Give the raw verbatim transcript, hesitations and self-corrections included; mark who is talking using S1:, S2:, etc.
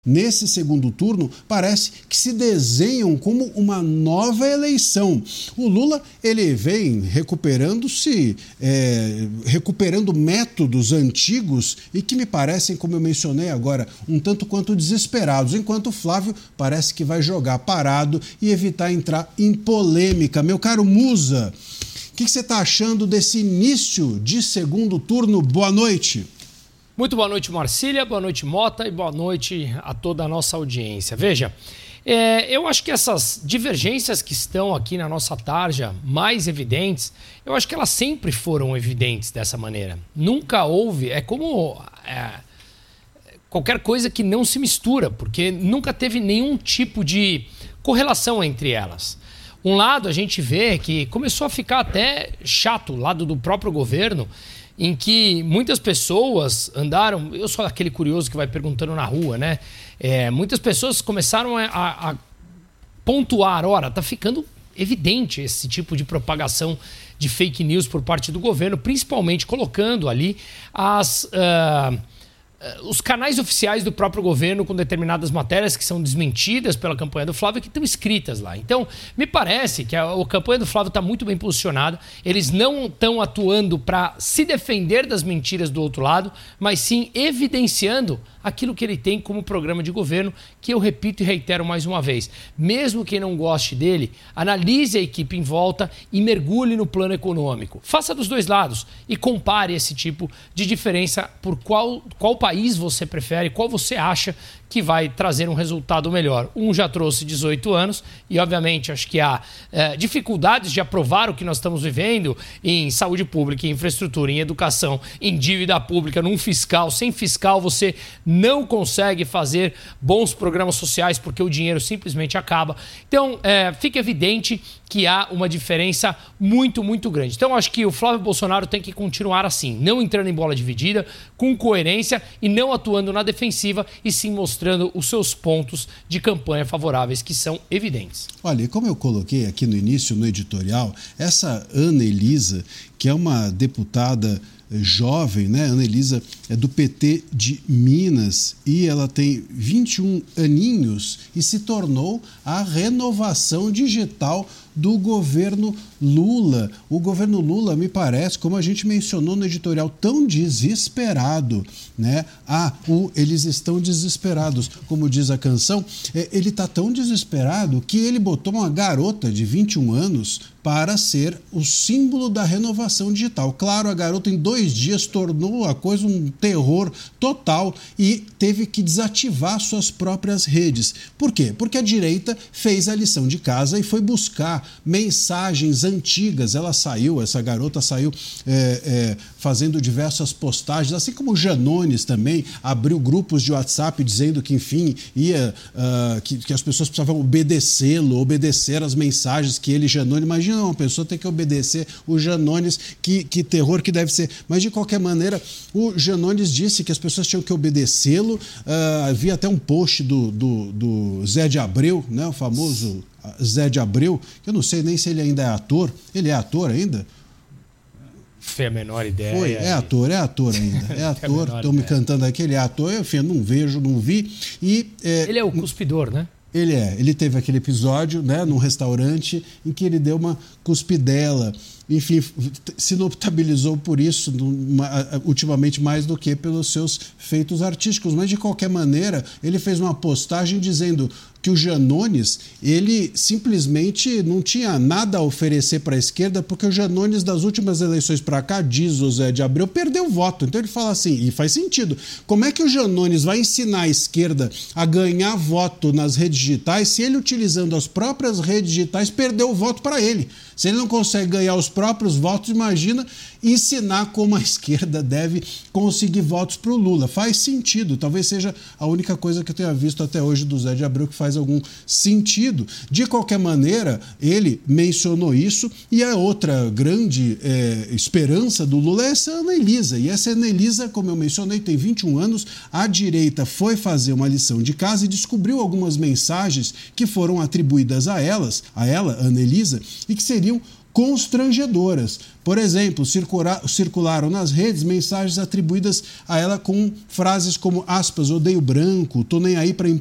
S1: Nesse segundo turno, parece que se desenham como uma nova eleição. O Lula, ele vem recuperando-se, é, recuperando métodos antigos e que me parecem, como eu mencionei agora, um tanto quanto desesperados, enquanto o Flávio parece que vai jogar parado e evitar entrar em polêmica. Meu caro Musa, o que você está achando desse início de segundo turno? Boa noite.
S2: Muito boa noite, Marcília, boa noite, Mota, e boa noite a toda a nossa audiência. Veja, é, eu acho que essas divergências que estão aqui na nossa tarja, mais evidentes, eu acho que elas sempre foram evidentes dessa maneira. Nunca houve, é como é, qualquer coisa que não se mistura, porque nunca teve nenhum tipo de correlação entre elas. Um lado a gente vê que começou a ficar até chato, o lado do próprio governo, em que muitas pessoas andaram... Eu sou aquele curioso que vai perguntando na rua, né? É, muitas pessoas começaram a, a pontuar, ora, tá ficando evidente esse tipo de propagação de fake news por parte do governo, principalmente colocando ali as... Uh, os canais oficiais do próprio governo com determinadas matérias que são desmentidas pela campanha do Flávio que estão escritas lá. Então, me parece que a, a campanha do Flávio está muito bem posicionada. Eles não estão atuando para se defender das mentiras do outro lado, mas sim evidenciando aquilo que ele tem como programa de governo, que eu repito e reitero mais uma vez. Mesmo quem não goste dele, analise a equipe em volta e mergulhe no plano econômico. Faça dos dois lados e compare esse tipo de diferença por qual, qual país você prefere, qual você acha que vai trazer um resultado melhor. Um já trouxe dezoito anos e, obviamente, acho que há é, dificuldades de aprovar o que nós estamos vivendo em saúde pública, em infraestrutura, em educação, em dívida pública, num fiscal. Sem fiscal, você não consegue fazer bons programas sociais porque o dinheiro simplesmente acaba. Então, é, fica evidente que há uma diferença muito, muito grande. Então, acho que o Flávio Bolsonaro tem que continuar assim, não entrando em bola dividida, com coerência e não atuando na defensiva e sim mostrando os seus pontos de campanha favoráveis, que são evidentes.
S1: Olha, como eu coloquei aqui no início, no editorial, essa Ana Elisa, que é uma deputada jovem, né? Ana Elisa é do P T de Minas e ela tem vinte e um aninhos e se tornou a renovação digital do governo Lula. O governo Lula, me parece, como a gente mencionou no editorial, tão desesperado, né? Ah, o, eles estão desesperados, como diz a canção. É, ele está tão desesperado que ele botou uma garota de vinte e um anos para ser o símbolo da renovação digital. Claro, a garota em dois dias tornou a coisa um terror total e teve que desativar suas próprias redes. Por quê? Porque a direita fez a lição de casa e foi buscar mensagens antigas. Ela saiu, essa garota saiu é, é, fazendo diversas postagens, assim como o Janones também abriu grupos de WhatsApp dizendo que, enfim, ia, uh, que, que as pessoas precisavam obedecê-lo, obedecer as mensagens que ele, Janones, imagina uma pessoa ter que obedecer o Janones, que, que terror que deve ser. Mas, de qualquer maneira, o Janones disse que as pessoas tinham que obedecê-lo. Uh, havia até um post do, do, do Zé de Abreu, né, o famoso Zé de Abreu, que eu não sei nem se ele ainda é ator. Ele é ator ainda?
S2: Foi a menor ideia.
S1: Foi, é ator, é ator ainda. É ator, estão me cantando aqui, ele é ator, enfim, eu não vejo, não vi. E, é,
S2: ele é o cuspidor, né?
S1: Ele é, ele teve aquele episódio, né, num restaurante em que ele deu uma cuspidela. Enfim, se notabilizou por isso ultimamente mais do que pelos seus feitos artísticos. Mas, de qualquer maneira, ele fez uma postagem dizendo que o Janones, ele simplesmente não tinha nada a oferecer para a esquerda, porque o Janones, das últimas eleições para cá, diz o Zé de Abreu, perdeu voto. Então ele fala assim, e faz sentido, como é que o Janones vai ensinar a esquerda a ganhar voto nas redes digitais se ele, utilizando as próprias redes digitais, perdeu o voto para ele? Se ele não consegue ganhar os próprios votos, imagina ensinar como a esquerda deve conseguir votos para o Lula. Faz sentido, talvez seja a única coisa que eu tenha visto até hoje do Zé de Abreu que faz algum sentido. De qualquer maneira, ele mencionou isso e a outra grande é, esperança do Lula é essa Ana Elisa. E essa Ana Elisa, como eu mencionei, tem vinte e um anos, a direita foi fazer uma lição de casa e descobriu algumas mensagens que foram atribuídas a elas, a ela, Ana Elisa, e que seriam constrangedoras. Por exemplo, circula, circularam nas redes mensagens atribuídas a ela com frases como aspas, odeio branco, tô nem aí para